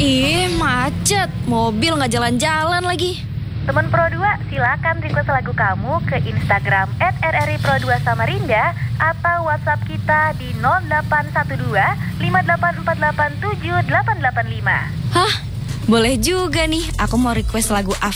Ih, macet. Mobil nggak jalan-jalan lagi. Teman Pro 2, silakan request lagu kamu ke Instagram @rripro2 Samarinda atau WhatsApp kita di 0812 5848 7885. Hah? Boleh juga nih. Aku mau request lagu Afgan